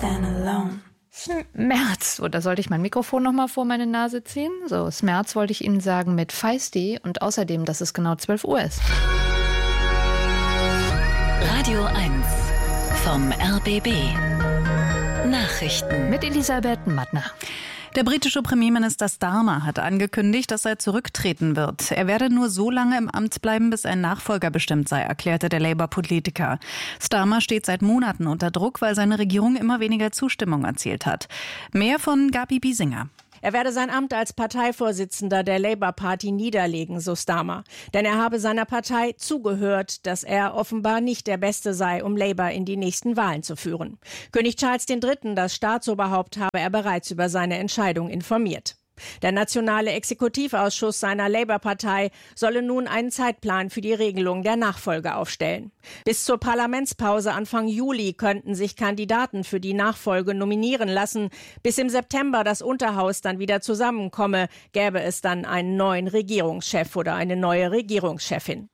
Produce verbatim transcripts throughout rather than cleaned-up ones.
stand alone. März. Oder sollte ich mein Mikrofon noch mal vor meine Nase ziehen? So, März wollte ich Ihnen sagen mit Feisty und außerdem, dass es genau zwölf Uhr ist. Radio eins vom R B B. Nachrichten. Mit Elisabeth Mattner. Der britische Premierminister Starmer hat angekündigt, dass er zurücktreten wird. Er werde nur so lange im Amt bleiben, bis ein Nachfolger bestimmt sei, erklärte der Labour-Politiker. Starmer steht seit Monaten unter Druck, weil seine Regierung immer weniger Zustimmung erzielt hat. Mehr von Gabi Biesinger. Er werde sein Amt als Parteivorsitzender der Labour Party niederlegen, so Starmer. Denn er habe seiner Partei zugehört, dass er offenbar nicht der Beste sei, um Labour in die nächsten Wahlen zu führen. König Charles der Dritte, das Staatsoberhaupt, habe er bereits über seine Entscheidung informiert. Der nationale Exekutivausschuss seiner Labour-Partei solle nun einen Zeitplan für die Regelung der Nachfolge aufstellen. Bis zur Parlamentspause Anfang Juli könnten sich Kandidaten für die Nachfolge nominieren lassen. Bis im September das Unterhaus dann wieder zusammenkomme, gäbe es dann einen neuen Regierungschef oder eine neue Regierungschefin.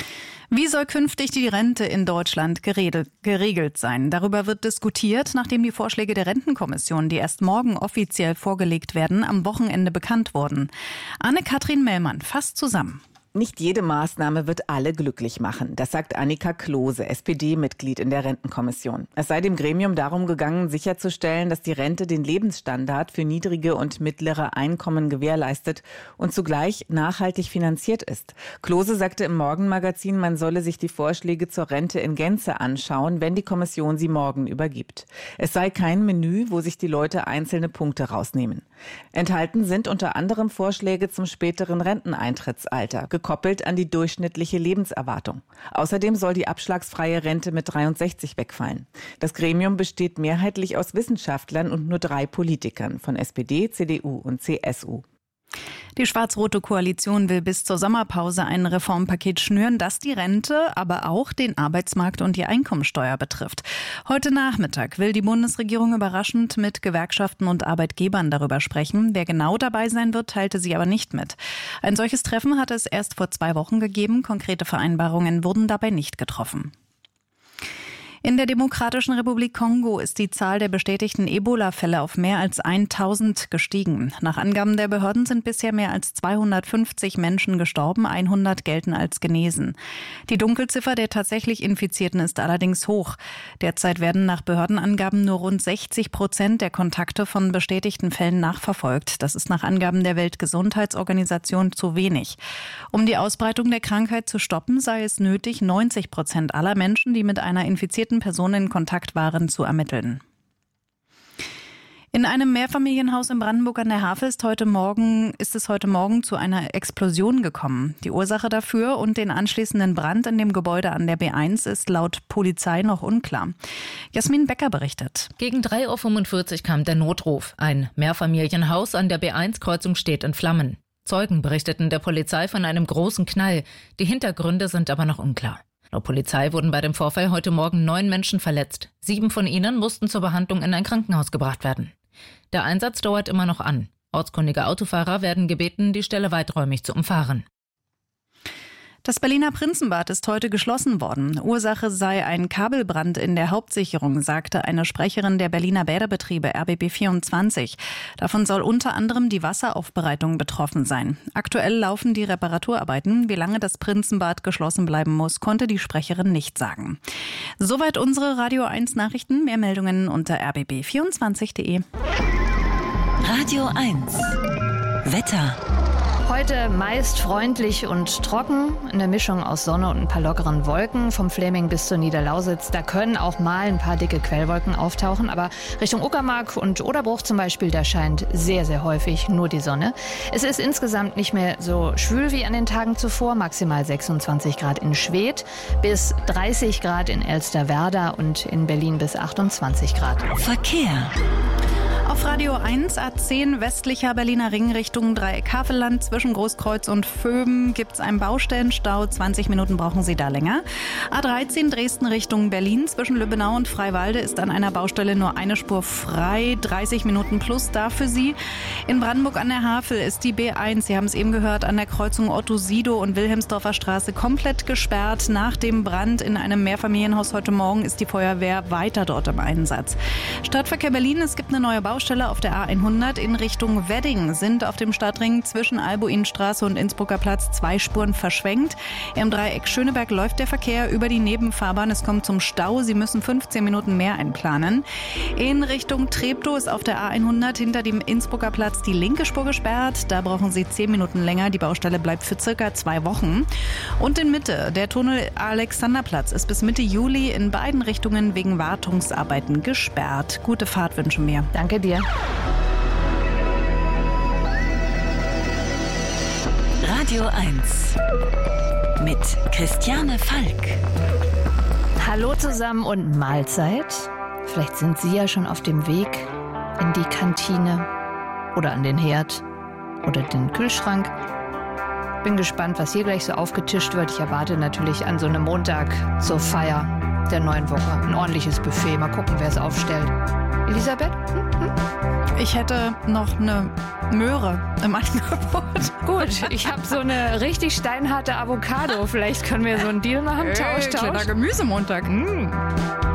Wie soll künftig die Rente in Deutschland geregelt sein? Darüber wird diskutiert, nachdem die Vorschläge der Rentenkommission, die erst morgen offiziell vorgelegt werden, am Wochenende bekannt wurden. Anne-Kathrin Mellmann fasst zusammen. Nicht jede Maßnahme wird alle glücklich machen. Das sagt Annika Klose, S P D-Mitglied in der Rentenkommission. Es sei dem Gremium darum gegangen, sicherzustellen, dass die Rente den Lebensstandard für niedrige und mittlere Einkommen gewährleistet und zugleich nachhaltig finanziert ist. Klose sagte im Morgenmagazin, man solle sich die Vorschläge zur Rente in Gänze anschauen, wenn die Kommission sie morgen übergibt. Es sei kein Menü, wo sich die Leute einzelne Punkte rausnehmen. Enthalten sind unter anderem Vorschläge zum späteren Renteneintrittsalter, gekoppelt an die durchschnittliche Lebenserwartung. Außerdem soll die abschlagsfreie Rente mit dreiundsechzig wegfallen. Das Gremium besteht mehrheitlich aus Wissenschaftlern und nur drei Politikern von S P D, C D U und C S U. Die schwarz-rote Koalition will bis zur Sommerpause ein Reformpaket schnüren, das die Rente, aber auch den Arbeitsmarkt und die Einkommensteuer betrifft. Heute Nachmittag will die Bundesregierung überraschend mit Gewerkschaften und Arbeitgebern darüber sprechen. Wer genau dabei sein wird, teilte sie aber nicht mit. Ein solches Treffen hatte es erst vor zwei Wochen gegeben. Konkrete Vereinbarungen wurden dabei nicht getroffen. In der Demokratischen Republik Kongo ist die Zahl der bestätigten Ebola-Fälle auf mehr als tausend gestiegen. Nach Angaben der Behörden sind bisher mehr als zweihundertfünfzig Menschen gestorben, hundert gelten als genesen. Die Dunkelziffer der tatsächlich Infizierten ist allerdings hoch. Derzeit werden nach Behördenangaben nur rund sechzig Prozent der Kontakte von bestätigten Fällen nachverfolgt. Das ist nach Angaben der Weltgesundheitsorganisation zu wenig. Um die Ausbreitung der Krankheit zu stoppen, sei es nötig, neunzig Prozent aller Menschen, die mit einer infizierten Personen in Kontakt waren, zu ermitteln. In einem Mehrfamilienhaus in Brandenburg an der Havel ist, heute Morgen, ist es heute Morgen zu einer Explosion gekommen. Die Ursache dafür und den anschließenden Brand in dem Gebäude an der B eins ist laut Polizei noch unklar. Jasmin Becker berichtet. Gegen drei Uhr fünfundvierzig kam der Notruf. Ein Mehrfamilienhaus an der B eins Kreuzung steht in Flammen. Zeugen berichteten der Polizei von einem großen Knall. Die Hintergründe sind aber noch unklar. Laut Polizei wurden bei dem Vorfall heute Morgen neun Menschen verletzt. Sieben von ihnen mussten zur Behandlung in ein Krankenhaus gebracht werden. Der Einsatz dauert immer noch an. Ortskundige Autofahrer werden gebeten, die Stelle weiträumig zu umfahren. Das Berliner Prinzenbad ist heute geschlossen worden. Ursache sei ein Kabelbrand in der Hauptsicherung, sagte eine Sprecherin der Berliner Bäderbetriebe R B B vierundzwanzig. Davon soll unter anderem die Wasseraufbereitung betroffen sein. Aktuell laufen die Reparaturarbeiten. Wie lange das Prinzenbad geschlossen bleiben muss, konnte die Sprecherin nicht sagen. Soweit unsere Radio eins Nachrichten. Mehr Meldungen unter r b b vierundzwanzig punkt d e. Radio eins Wetter. Heute meist freundlich und trocken, eine Mischung aus Sonne und ein paar lockeren Wolken. Vom Fläming bis zur Niederlausitz, da können auch mal ein paar dicke Quellwolken auftauchen. Aber Richtung Uckermark und Oderbruch zum Beispiel, da scheint sehr, sehr häufig nur die Sonne. Es ist insgesamt nicht mehr so schwül wie an den Tagen zuvor. Maximal sechsundzwanzig Grad in Schwedt, bis dreißig Grad in Elsterwerda und in Berlin bis achtundzwanzig Grad. Verkehr. Auf Radio eins A zehn westlicher Berliner Ring Richtung Dreieck-Havelland zwischen Großkreuz und Vöben gibt es einen Baustellenstau. zwanzig Minuten brauchen Sie da länger. A dreizehn Dresden Richtung Berlin zwischen Lübbenau und Freiwalde ist an einer Baustelle nur eine Spur frei. dreißig Minuten plus da für Sie. In Brandenburg an der Havel ist die B eins, Sie haben es eben gehört, an der Kreuzung Otto-Sido und Wilhelmsdorfer Straße komplett gesperrt. Nach dem Brand in einem Mehrfamilienhaus heute Morgen ist die Feuerwehr weiter dort im Einsatz. Stadtverkehr Berlin, es gibt eine neue Baustelle auf der A hundert in Richtung Wedding. Sind auf dem Stadtring zwischen Albuinstraße und Innsbrucker Platz zwei Spuren verschwenkt. Im Dreieck Schöneberg läuft der Verkehr über die Nebenfahrbahn. Es kommt zum Stau. Sie müssen fünfzehn Minuten mehr einplanen. In Richtung Treptow ist auf der A hundert hinter dem Innsbrucker Platz die linke Spur gesperrt. Da brauchen Sie zehn Minuten länger. Die Baustelle bleibt für circa zwei Wochen. Und in Mitte, der Tunnel Alexanderplatz ist bis Mitte Juli in beiden Richtungen wegen Wartungsarbeiten gesperrt. Gute Fahrt wünschen wir. Danke dir. Radio eins mit Christiane Falk. Hallo zusammen und Mahlzeit. Vielleicht sind Sie ja schon auf dem Weg in die Kantine oder an den Herd oder den Kühlschrank. Bin gespannt, was hier gleich so aufgetischt wird. Ich erwarte natürlich an so einem Montag zur Feier der neuen Woche ein ordentliches Buffet. Mal gucken, wer es aufstellt. Elisabeth? Hm? Hm? Ich hätte noch eine Möhre im Angebot. Gut, ich habe so eine richtig steinharte Avocado. Vielleicht können wir so einen Deal machen. Tausch, Hey, Tausch. kleiner Gemüsemontag. Mm.